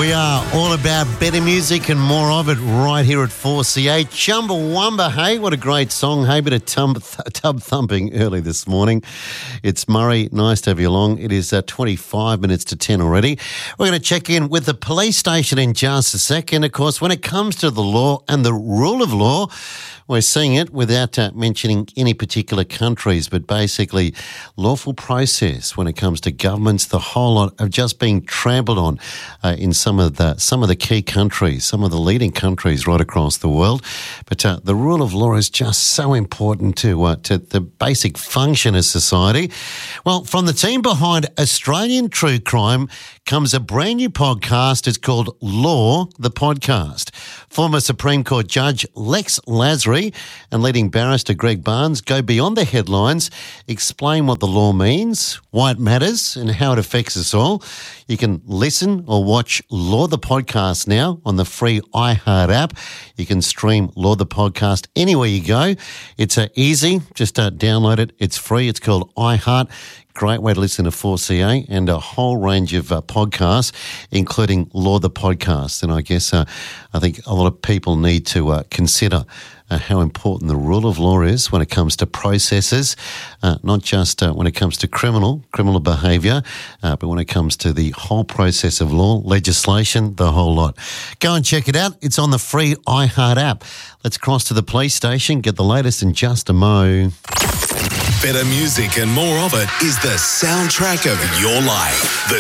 We are all about better music and more of it right here at 4CA. Chumbawamba, hey, what a great song. Hey, bit of tub thumping early this morning. It's Murray. Nice to have you along. It is 25 minutes to 10 already. We're going to check in with the police station in just a second. Of course, when it comes to the law and the rule of law, we're seeing it without mentioning any particular countries, but basically lawful process when it comes to governments, the whole lot of just being trampled on in some of the key countries, some of the leading countries right across the world. But the rule of law is just so important to the basic function of society. Well, from the team behind Australian True Crime comes a brand new podcast. It's called Law, the Podcast. Former Supreme Court Judge Lex Lasry and leading barrister Greg Barnes go beyond the headlines, explain what the law means, why it matters and how it affects us all. You can listen or watch Law the Podcast now on the free iHeart app. You can stream Law the Podcast anywhere you go. It's easy. Just download it. It's free. It's called iHeart. Great way to listen to 4CA and a whole range of podcasts, including Law the Podcast. And I guess I think a lot of people need to consider how important the rule of law is when it comes to processes, not just when it comes to criminal behaviour, but when it comes to the whole process of law, legislation, the whole lot. Go and check it out. It's on the free iHeart app. Let's cross to the police station, get the latest in just a mo. Better music and more of it is the soundtrack of your life. The